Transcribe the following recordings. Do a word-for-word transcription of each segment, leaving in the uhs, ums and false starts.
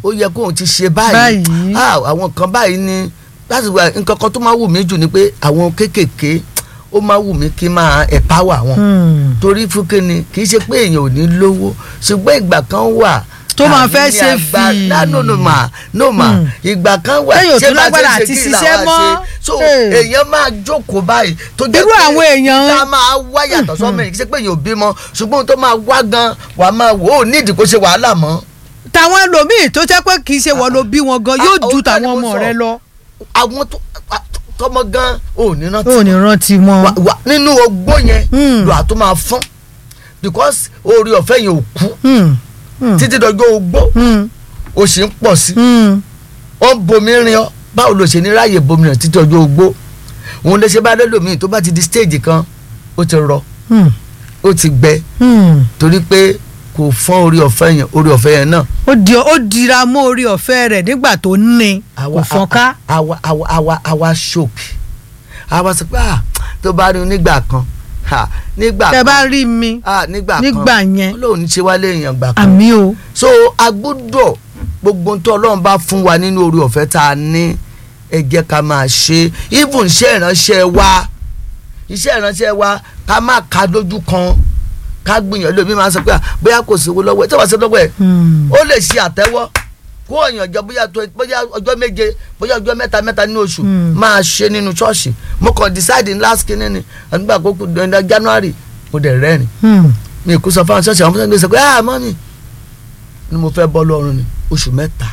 ó yẹ kóun ti ṣe báyìí àwọn kan báyìí ni láti wá nǹkan kan tó máa wù mí jù ni pé àwọn kéékèèké ó máa wù mí kí n máa empower wọn torí fúnkẹ́ ni kì í ṣe pé èèyàn ò ní lówó ṣùgbọ́n ìgbà kan wà tó máa fẹ́ ṣe fi no no ma no ma ìgbà kan wà ṣé bá ṣe ṣe kí làwọn ṣe so èèyàn máa jókòó báyìí tó jẹ́ pé ká máa wá yàtọ̀ sọ́mọ yìí kì í ṣe pé èèyàn ò bímọ ṣùgbọ́n tó máa wá gan wà máa wò ó nídìí kó ṣe wàhálà mọ́. tàwọn ẹlòmíì tó jẹ́ pé kì í ṣe wọ́n ló bí wọn gan yóò ju tàwọn ọmọ rẹ lọ. àwọn tọmọ gan ò ní rántí ò ní rántí mọ́ nínú ogbó yẹn lọ àtó máa fọ́n because oore ọ̀fẹ́ yẹn ò kú títí dọjọ́ ogbó o sì ń pọ̀ sí ó ń bomi rin ọ báwo ló ṣe ní ráàyè bomi rìn títí dọjọ́ ogbó òun lè ṣe bá lẹ́lòmíì tó bá ti di stage kan ó ti rọ ó ti gbẹ torí pé kò fọ́n orí ọ̀fẹ́ yẹn orí ọ̀fẹ́ yẹn náà. ó di ó dira mọ́ orí ọ̀fẹ́ rẹ̀ nígbà tó ní kò fọ́n ká. àwa àwa àwa àwa ṣòkì àwa sọ pé tó bá rí nígbà kan nígbà kan tẹ bá rí mi nígbà kan yẹn Ọlọ́run ní ṣe wá léèyàn gbà kan. àmì o. so a gbọ́dọ̀ gbogbo tó Ọlọ́run bá fún wa nínú orí ọ̀fẹ́ tá a ní ẹ jẹ́ ká máa ṣe even iṣẹ́ ìránṣẹ́ wa iṣẹ́ ìránṣẹ́ wa ká má ka lójú kan ká gbìyànjú lómi máa sọ pé bóyá kò sí owó lọ́wọ́ ẹ̀ tí wọ́n ṣe lọ́wọ́ ẹ̀ ó lè ṣe àtẹ́wọ́ kó èèyàn jọ bóyá ọjọ́ méje bóyá ọjọ́ mẹ́ta mẹ́ta nínú oṣù máa ṣe nínú ṣọ́ọ̀ṣì mo kàn decide in last kínní ni nígbà kókó ní January mo dẹ̀ rẹ́rìn mi kò sọ fáwọn ṣọ́ọ̀ṣì àwọn fúnṣẹ́ mi sọ pé ah mọ́mì ni mo fẹ́ bọ́ lọ́rùn ni oṣù mẹ́ta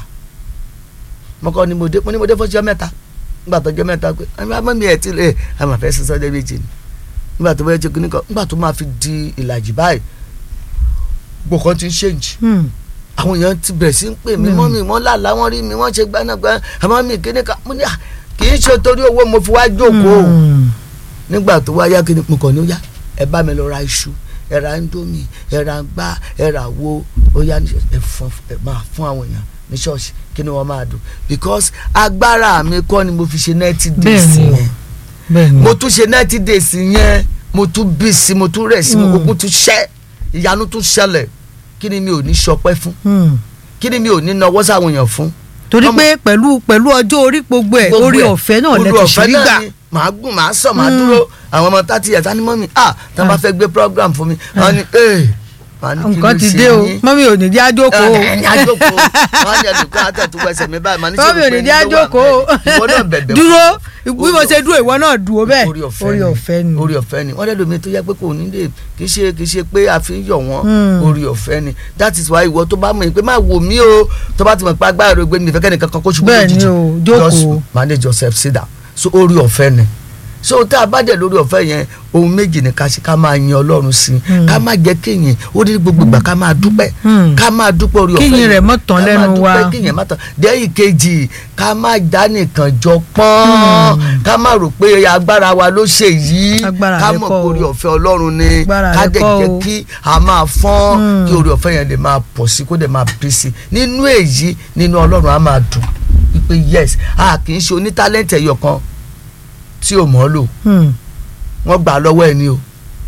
mo kàn ní mo dé mo ní mo dé fọ́ṣọ́ mẹ́ta nígbà tó jẹ́ mẹ́ta pé mọ́mì ẹ̀ tí lè ẹ̀ máa fẹ́ sísọ́ ọjọ́ méjì ni nígbà tó bá jẹ́ kíní kan nígbà tó máa fi di ìlàjì báyìí gbogbo kan ti ń change àwọn èèyàn ti bẹ̀rẹ̀ sí ń pè mí mọ́ mi wọ́n lálá wọ́n rí mi wọ́n ṣe gbanágbá àmọ́ mi kíní kan mo ní à kì í ṣe torí owó mo fi wá jókòó nígbà tó wá yá kíní mo kàn ní ó yá ẹ bá mi lọ ra iṣu ẹ ra indomie ẹ ra gbá ẹ ra wo ó yá ẹ fún ẹ máa fún àwọn èèyàn ní ṣọ́ọ̀ṣì kí ni wọ́n máa dùn because agbára mi kọ́ ni mo fi ṣe ninety days yẹn mo tún ṣe ninety days yẹn mo tún bí sí mo tún rẹ̀ sí mo kún tún ṣẹ́ ìyanu tún ṣẹlẹ̀ kí ni mi ò ní ṣọpẹ́ fún kí ni mi ò ní nawọ́ sáwọn èèyàn fún. torí pé pẹ̀lú pẹ̀lú ọjọ́ orí gbogbo ẹ̀ orí ọ̀fẹ́ náà lẹ́tọ̀ sí gbà. màá gùn màá sọ màá dúró àwọn ọmọ thirty years á ní mọ́mì ah tá a bá fẹ́ gbé program fún mi wọ́n ní ee nǹkan ti dé o mọ́mí ò ní jẹ́ àjókòó o ẹni àjókòó wọ́n ní ẹnìkan àtẹ̀tù wẹsẹ̀ mi báyìí màá ní mọ́mí ò ní jẹ́ àjókòó ìwọ náà bẹ̀bẹ̀ dúró bí mo ṣe dúró ìwọ náà dúró bẹ́ẹ̀ orí ọ̀fẹ́ ni orí ọ̀fẹ́ ni wọ́n lẹ́nu mi tó yẹ pé kò ní lè kì í ṣe kì í ṣe pé a fi ń yọ̀ wọ́n orí ọ̀fẹ́ ni that is why ìwọ tó bá mọ̀ pé má wò mí o tó bá ti mọ̀ pé agbára rẹ̀ gbé mi ìfẹ́ kẹ́nìkan kan kó ṣubú lójijì just manage yourself sit down so orí ọ̀fẹ́ ni so tá a bá dẹ̀ lórí ọ̀fẹ́ yẹn ohun méjì ni ká ṣe ká máa yin Ọlọ́run sí ká má jẹ́ kéyìn ó ní gbogbo ìgbà ká máa dúpẹ́ ká máa dúpẹ́ orí ọ̀fẹ́ yẹn kéyìn rẹ̀ mọ́ tán lẹ́nu wa kéyìn má tán dẹ́yìn kejì ká má dá nìkan jọ pọ́n ká má rò pé agbára wa ló ṣe yìí ká mọ̀ pé orí ọ̀fẹ́ Ọlọ́run ni ká dẹ̀ jẹ́ kí a máa fọ́n kí orí ọ̀fẹ́ yẹn lè máa pọ̀ sí kó dẹ̀ máa bí sí nínú èyí nínú Ọlọ́run á máa dùn wípé yes a kì í ṣe onítálẹ́ǹtì ẹ̀yọ̀ kan tí o mọ̀ ọ́ lò wọ́n gbà lọ́wọ́ ẹ̀ ni o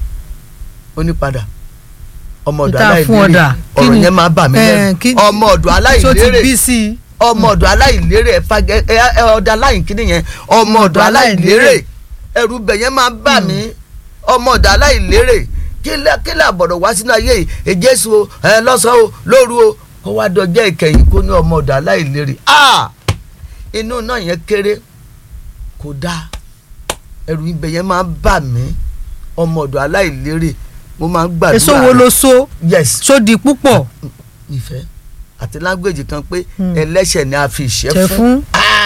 ó ní padà ọmọ ọ̀dọ̀ aláìlérè ọ̀rọ̀ yẹn máa bà mí lẹ́nu ọmọ ọ̀dọ̀ aláìlérè ọmọ ọ̀dọ̀ aláìlérè ẹ ọ̀dọ̀ aláìkíní yẹn ọmọ ọ̀dọ̀ aláìlérè ẹ̀rù bẹ̀ yẹn máa bà mí ọmọ ọ̀dọ̀ aláìlérè kí lè àbọ̀dọ̀ wá sínú ayé yìí èjèṣu o ẹ lọ́sàn-án o lóru o kó wá dọjọ́ ìkẹyìn kó ní ọmọ ọ̀dọ̀ aláìlérè inú náà yẹn kéré kò dáa ẹrù ibẹ̀ yẹn máa ń bà mí ọmọ ọ̀dọ̀ aláìlérè mo máa ń gbàdúrà. èso wo ló so yes so di púpọ̀. ìfẹ́ àti lágbèjì kan pé ẹlẹ́ṣẹ̀ ni a fi ìṣẹ́ fún.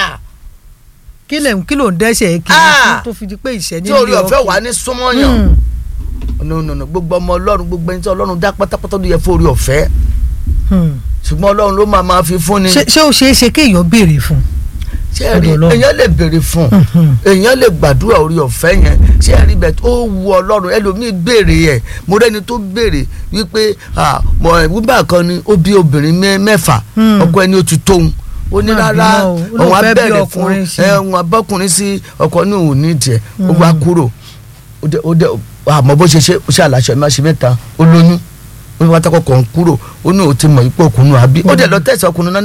kí lè kí ló ń dẹ́ṣẹ̀ kí ló tó fi di pé ìṣẹ́ nílé ọkọ. tí orí ọ̀fẹ́ wà ní súnmọ́yàn no no no gbogbo ọmọ Ọlọ́run gbogbo ẹni tí Ọlọ́run dá pátápátá ló yẹ fún orí ọ̀fẹ́ ṣùgbọ́n Ọlọ́run ló máa máa fi fún ni. ṣé ó ṣeé ṣe kéèyàn béèrè fún ṣé ẹ rí èèyàn lè béèrè fún èèyàn lè gbàdúrà orí ọ̀fẹ́ yẹn ṣé ẹ rí bẹ́ẹ̀ tó wu Ọlọ́run ẹlòmíì béèrè ẹ̀ mo rẹ́ni tó béèrè wípé wúbà kan ni ó bí obìnrin mẹ́fà ọkọ ẹni ó ti tóun ó ní rárá òun á bẹ̀rẹ̀ fún ẹ̀hún abọ́kùnrin sí ọkọ ní òun ní ìdíẹ̀ ó wá kúrò ó dẹ àmọ́ bó ṣe ṣe ó ṣe àlàṣọ ẹ̀ má ṣe mẹ́ta ó lóyún ó ní wọ́n á tẹ́kọ̀ọ́ kàn kúrò ó ní òun ti mọ̀ ipò ọkùnrin àbí ó dẹ̀ lọ tẹ̀sí ọkùnrin náà